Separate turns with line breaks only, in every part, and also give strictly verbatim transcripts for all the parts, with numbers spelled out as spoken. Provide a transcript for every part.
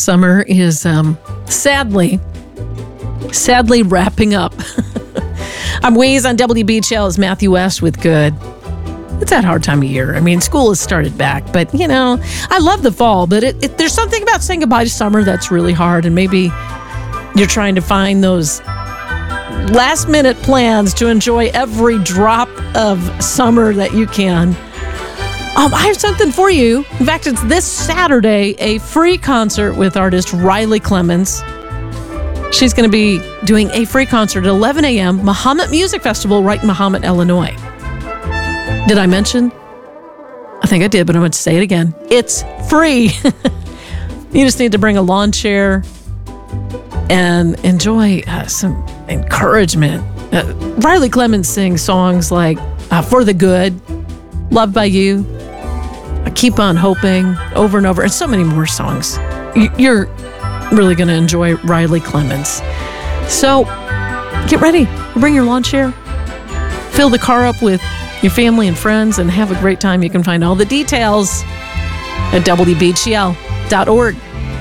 Summer is um, sadly, sadly wrapping up. I'm Waze on W B H L's Matthew West with Good. It's that hard time of year. I mean, school has started back, but you know, I love the fall, but it, it, there's something about saying goodbye to summer that's really hard, and maybe you're trying to find those last minute plans to enjoy every drop of summer that you can. Um, I have something for you. In fact, it's this Saturday, a free concert with artist Riley Clemons. She's going to be doing a free concert at eleven a.m. Mahomet Music Festival right in Mahomet, Illinois. Did I mention? I think I did, but I'm going to say it again. It's free. You just need to bring a lawn chair and enjoy uh, some encouragement. Uh, Riley Clemons sings songs like uh, For the Good, Loved by You, I Keep on Hoping, over and over, and so many more songs. You're really going to enjoy Riley Clemons. So get ready. Bring your lawn chair. Fill the car up with your family and friends and have a great time. You can find all the details at W B H L dot org.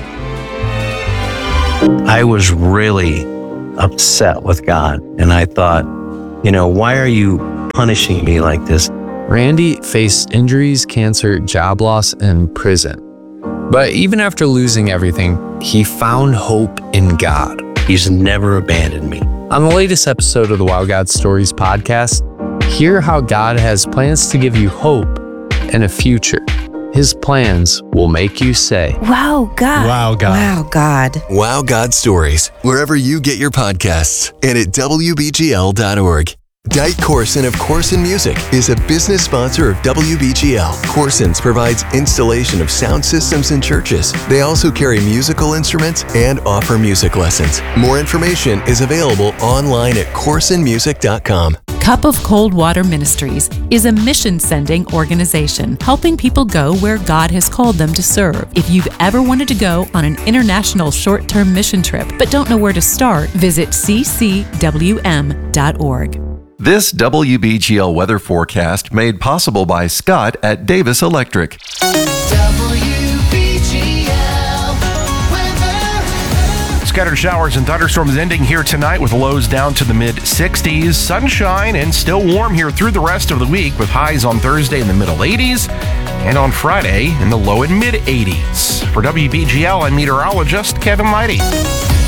I was really upset with God, and I thought, you know, why are you punishing me like this?
Randy faced injuries, cancer, job loss, and prison. But even after losing everything, he found hope in God.
He's never abandoned me.
On the latest episode of the Wow God Stories podcast, hear how God has plans to give you hope and a future. His plans will make you say,
Wow, God.
Wow, God.
Wow, God.
Wow God Stories, wherever you get your podcasts, and at W B G L dot org. Dike Corson of Corson Music is a business sponsor of W B G L. Corson's provides installation of sound systems in churches. They also carry musical instruments and offer music lessons. More information is available online at corson music dot com.
Cup of Cold Water Ministries is a mission-sending organization helping people go where God has called them to serve. If you've ever wanted to go on an international short-term mission trip but don't know where to start, visit c c w m dot org.
This W B G L weather forecast made possible by Scott at Davis Electric.
Scattered showers and thunderstorms ending here tonight with lows down to the mid sixties. Sunshine and still warm here through the rest of the week with highs on Thursday in the middle eighties and on Friday in the low and mid eighties. For W B G L, I'm meteorologist Kevin Leidy.